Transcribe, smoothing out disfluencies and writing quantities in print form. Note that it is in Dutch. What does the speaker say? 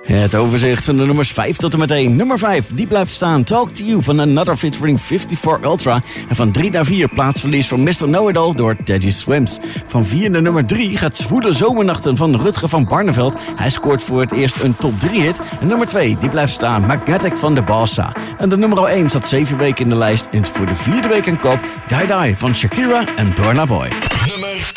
Het overzicht van de nummers 5 tot en met 1. Nummer 5, die blijft staan. Talk to You van Another featuring 54 Ultra. En van 3 naar 4 plaatsverlies van Mr. Know-It-All door Teddy Swims. Van 4 naar nummer 3 gaat Zwoele Zomernachten van Rutger van Barneveld. Hij scoort voor het eerst een top 3 hit. En nummer 2, die blijft staan. Magatek van de Bossa. En de nummer 1 zat 7 weken in de lijst. En voor de 4e week aan kop Die Die van Shakira en Burna Boy.